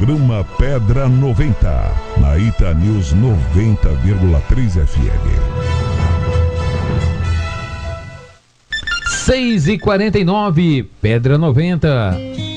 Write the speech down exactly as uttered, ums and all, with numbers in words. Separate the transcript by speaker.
Speaker 1: Programa Pedra noventa, na Ita News noventa vírgula três F M.
Speaker 2: seis e quarenta e nove, Pedra noventa.